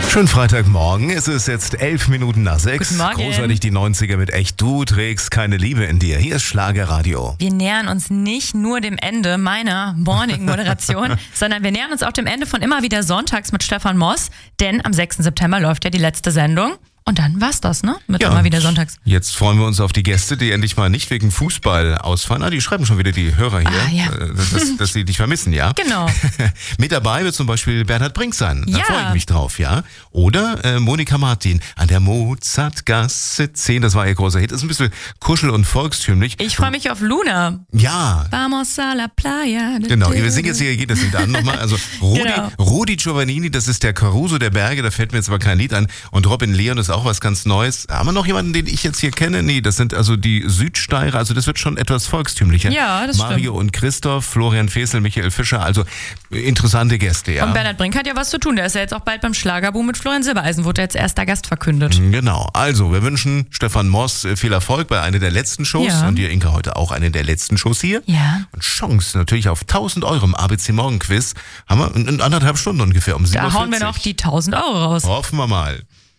Schönen Freitagmorgen, es ist jetzt 11 Minuten nach 6. Guten Morgen. Großartig die 90er mit Echt, du trägst keine Liebe in dir. Hier ist Schlagerradio. Wir nähern uns nicht nur dem Ende meiner Morning-Moderation, sondern wir nähern uns auch dem Ende von Immer wieder Sonntags mit Stefan Moss, denn am 6. September läuft ja die letzte Sendung. Und dann war's das, ne? Mit Immer wieder Sonntags. Jetzt freuen wir uns auf die Gäste, die endlich mal nicht wegen Fußball ausfallen. Die schreiben schon wieder die Hörer hier, dass sie dich vermissen, ja? Genau. Mit dabei wird zum Beispiel Bernhard Brink sein. Da Ja. freue ich mich drauf, ja? Oder Monika Martin an der Mozartgasse 10. Das war ihr großer Hit. Das ist ein bisschen kuschel- und volkstümlich. Ich freue mich auf Luna. Ja. Vamos a la playa. Genau, wir singen jetzt hier jedes Lied an nochmal. Also Rudi Giovannini, das ist der Caruso der Berge, da fällt mir jetzt aber kein Lied an. Und Robin Leon ist auch was ganz Neues. Haben wir noch jemanden, den ich jetzt hier kenne? Nee, das sind also die Südsteirer, also das wird schon etwas volkstümlicher. Ja, das Mario stimmt. und Christoph, Florian Fesel, Michael Fischer, also interessante Gäste, ja. Und Bernhard Brink hat ja was zu tun. Der ist ja jetzt auch bald beim Schlagerboom mit Florian Silbereisen, wurde jetzt erster Gast verkündet. Genau, also wir wünschen Stefan Moss viel Erfolg bei einer der letzten Shows Ja. und dir, Inka, heute auch eine der letzten Shows hier. Ja. Und Chance natürlich auf 1.000 Euro im ABC Morgen Quiz. Haben wir in 1,5 Stunden ungefähr um 7:40 Da hauen wir noch die 1.000 Euro raus. Hoffen wir mal.